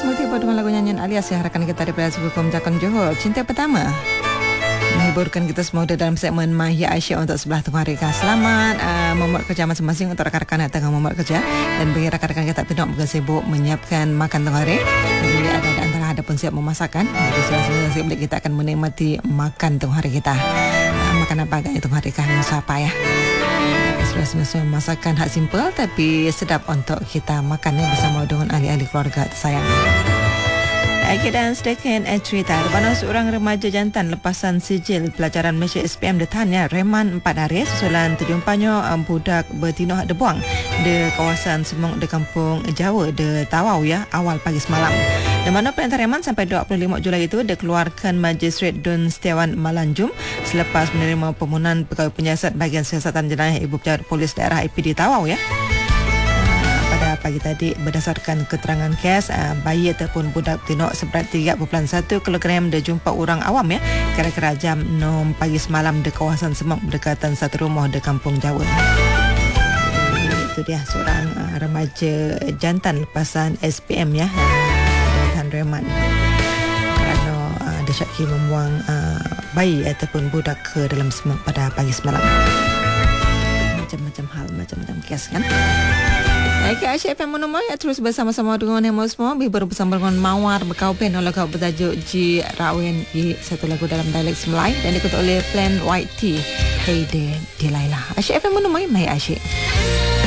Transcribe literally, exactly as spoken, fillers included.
semua tiba dengan lagu nyanyian alias yang harakan kita daripada sebuah Kom Jakon Johor. Cinta pertama menghiburkan kita semua dalam segmen Mahia Aisyah untuk sebelah tengah hari. Selamat uh, membuat kerja masing-masing untuk rakan-rakan yang tengah membuat kerja, dan bagi rakan-rakan kita tidak bergerak sibuk menyiapkan makan tengah hari. Jadi ada di antara ada pun siap memasakan. Jadi siap-siap kita akan menikmati makan tengah hari kita. Uh, makan apa agaknya tengah hari kan apa ya? Sudah semestinya masakan hak simple tapi sedap untuk kita makannya bersama dengan ahli-ahli keluarga tersayang. Okey, dan sedikit eh, cerita di mana seorang remaja jantan lepasan sijil pelajaran Malaysia S P M ditahan ya reman empat hari susulan terjumpanya um, budak bertino hak debuang di kawasan Semong di kampung Jawa di Tawau ya awal pagi semalam. Di mana perintah reman sampai dua puluh lima Julai itu dikeluarkan Magistrate Dun Setiawan Malanjum selepas menerima permohonan pegawai penyiasat bahagian siasatan jenayah Ibu Pejabat Polis Daerah I P D Tawau ya. Pada pagi tadi berdasarkan keterangan kes, bayi ataupun budak tinok seberat tiga perpuluhan satu kilogram dijumpa orang awam ya kira-kira jam enam pagi semalam di kawasan Semong berdekatan satu rumah di kampung Jawa. Itu dia seorang uh, remaja jantan lepasan S P M ya, dan reman kerana uh, disyaki membuang uh, bayi ataupun budak ke dalam Semong pada pagi semalam. Macam-macam hal, macam-macam kes kan. Okey, Aisyah F M Menomoi terus bersama-sama dengan Hemo semua. Bibir bersama dengan Mawar berkaupen oleh kau bertajuk Ji Rawen di satu lagu dalam dialek Melayu dan diikuti oleh Plan White Tea. Hey De Delilah. Aisyah F M Menomoi, mai Aisyah.